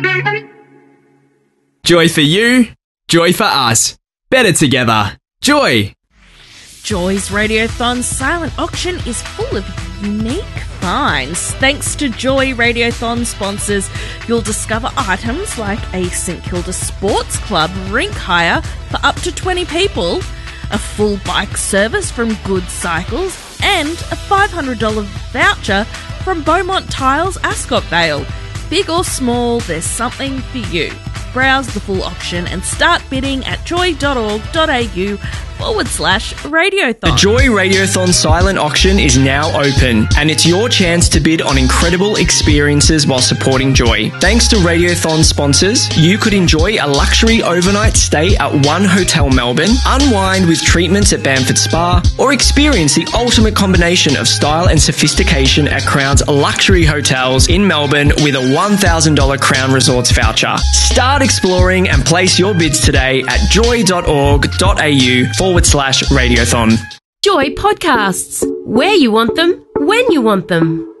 Joy for you, joy for us. Better together. Joy. Joy's Radiothon silent auction is full of unique finds. Thanks to Joy Radiothon sponsors, you'll discover items like a St Kilda Sports Club rink hire for up to 20 people, a full bike service from Good Cycles, and a $500 voucher from Beaumont Tiles Ascot Vale. Big or small, there's something for you. Browse the full auction and start bidding at joy.org.au/Radiothon. The Joy Radiothon silent auction is now open, and it's your chance to bid on incredible experiences while supporting Joy. Thanks to Radiothon sponsors, you could enjoy a luxury overnight stay at One Hotel Melbourne, unwind with treatments at Bamford Spa, or experience the ultimate combination of style and sophistication at Crown's luxury hotels in Melbourne with a $1,000 Crown Resorts voucher. Start exploring and place your bids today at joy.org.au/Radiothon. Joy Podcasts. Where you want them, when you want them.